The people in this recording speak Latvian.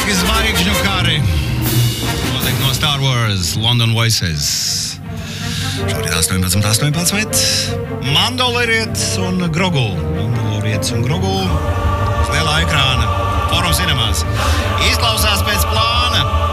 Episki zvaigžņu kari. Notiek no Star Wars, London Voices. Šorīt 18. Mandalorietis un Grogu. Uz lielā ekrāna. Forum Cinemas. Izklausās pēc plāna.